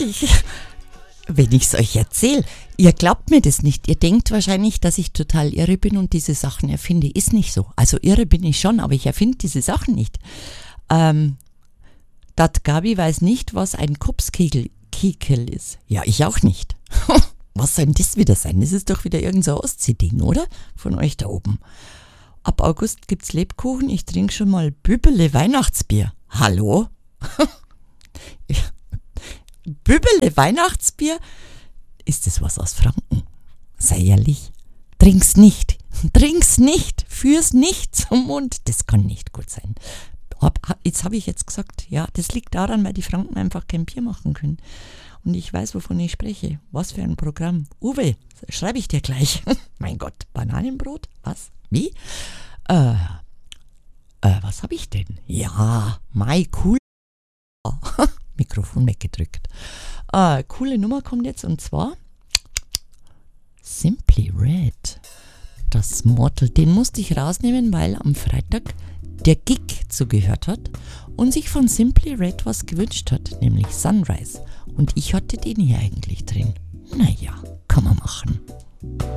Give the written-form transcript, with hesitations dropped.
Wenn ich es euch erzähle, ihr glaubt mir das nicht. Ihr denkt wahrscheinlich, dass ich total irre bin und diese Sachen erfinde. Ist nicht so. Also irre bin ich schon, aber ich erfinde diese Sachen nicht. Dat Gabi weiß nicht, was ein Kopfkegel ist. Ja, ich auch nicht. Was soll denn das wieder sein? Das ist doch wieder irgend so ein Ostsee-Ding, oder? Von euch da oben. Ab August gibt's Lebkuchen. Ich trinke schon mal Bübele Weihnachtsbier. Hallo? Bübele Weihnachtsbier? Ist das was aus Franken? Sei ehrlich. Trink's nicht. Führ's nicht zum Mund. Das kann nicht gut sein. Jetzt habe ich gesagt, ja, das liegt daran, weil die Franken einfach kein Bier machen können. Und ich weiß, wovon ich spreche. Was für ein Programm. Uwe, schreibe ich dir gleich. Mein Gott, Bananenbrot? Was? Wie? Was habe ich denn? Ja, cool. Mikrofon weggedrückt. Coole Nummer kommt jetzt und zwar Simply Red. Das Model, den musste ich rausnehmen, weil am Freitag der Gig zugehört hat und sich von Simply Red was gewünscht hat, nämlich Sunrise. Und ich hatte den hier eigentlich drin. Naja, kann man machen.